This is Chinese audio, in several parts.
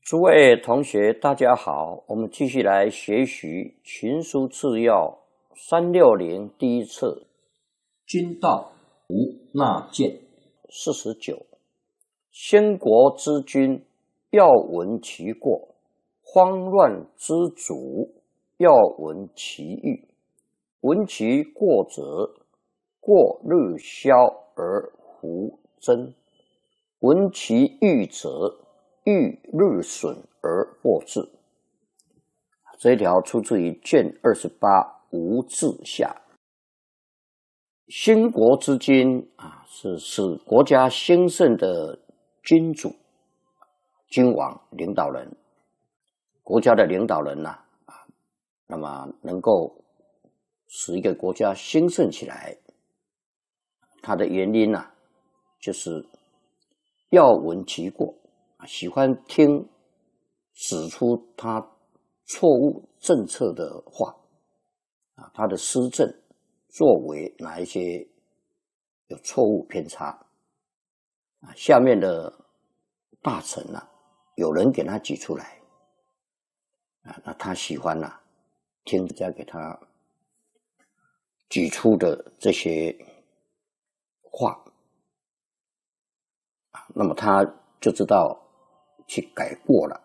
诸位同学，大家好，我们继续来学习《群书治要》360第一册，君道无纳谏49。先国之君，要闻其过；慌乱之主，要闻其欲。闻其过者，过日消而弗增；闻其欲者，欲日损而获之。这一条出自于卷28无字下。兴国之君是使国家兴盛的君主、君王、领导人。国家的领导人那么能够使一个国家兴盛起来，它的原因就是要闻其过，喜欢听指出他错误政策的话，他的施政作为哪一些有错误偏差，下面的大臣有人给他举出来，那他喜欢听人家给他举出的这些话，那么他就知道去改过了。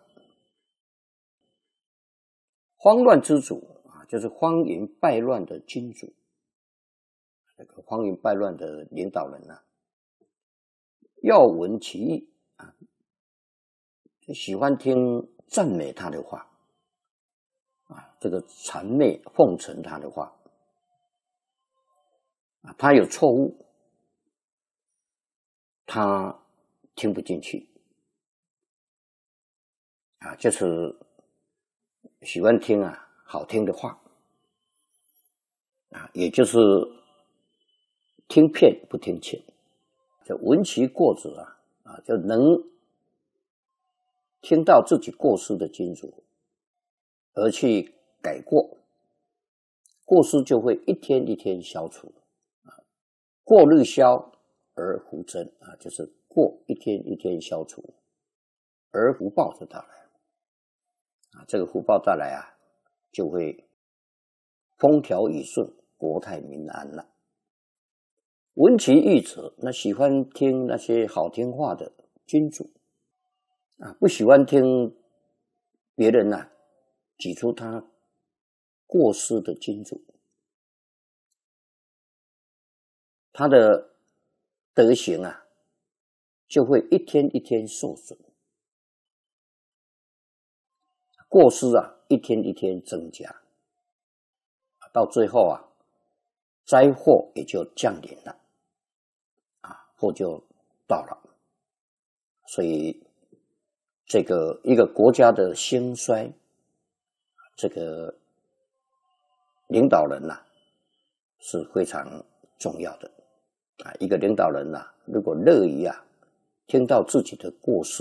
慌乱之主就是荒淫败乱的君主，这个荒淫败乱的领导人要闻其意就喜欢听赞美他的话这个谄媚奉承他的话他有错误，他听不进去就是喜欢听好听的话也就是听骗不听劝。就闻其过者就能听到自己过失的君主而去改过，过失就会一天一天消除过日消而弗增就是过一天一天消除，而福报就到来这个福报到来就会风调雨顺，国泰民安了。闻其欲者，那喜欢听那些好听话的君主不喜欢听别人举出他过失的君主，他的德行就会一天一天受损，过失一天一天增加，到最后灾祸也就降临了祸就到了。所以这个一个国家的兴衰，这个领导人是非常重要的一个领导人如果乐于听到自己的过失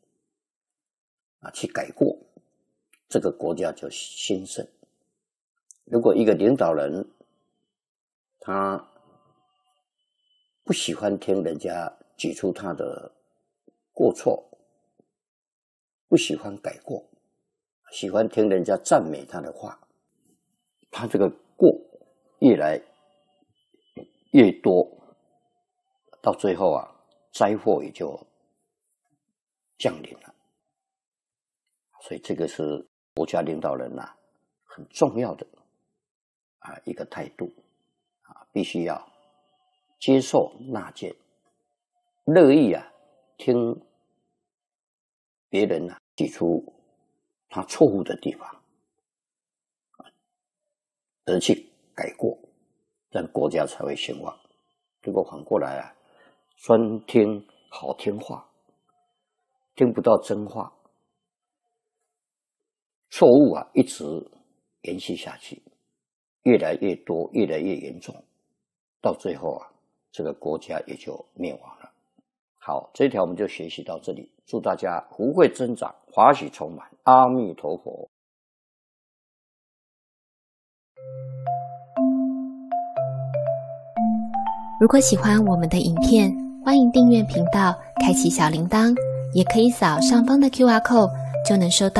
去改过，这个国家就兴盛。如果一个领导人他不喜欢听人家举出他的过错，不喜欢改过，喜欢听人家赞美他的话，他这个过越来越多，到最后灾祸也就降临了。所以这个是国家领导人很重要的一个态度必须要接受纳谏，乐意听别人提出他错误的地方而去改过，这样国家才会兴旺。如果反过来专听好听话，听不到真话，错误一直延续下去，越来越多，越来越严重，到最后这个国家也就灭亡了。好，这一条我们就学习到这里，祝大家福慧增长，法喜充满，阿弥陀佛。 如果喜欢我们的影片，欢迎订阅频道，开启小铃铛，也可以扫上方的 QR code 就能收到。